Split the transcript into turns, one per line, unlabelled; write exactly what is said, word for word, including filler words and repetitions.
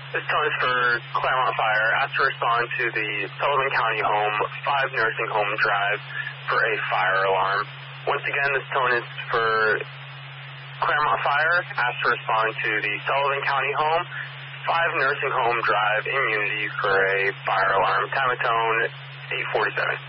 This tone is for Claremont Fire. Asked to respond to the Sullivan County Home, five Nursing Home Drive for a fire alarm. Once again, this tone is for Claremont Fire. Asked to respond to the Sullivan County Home, five Nursing Home Drive in Unity for a fire alarm. Time of tone, eight forty-seven.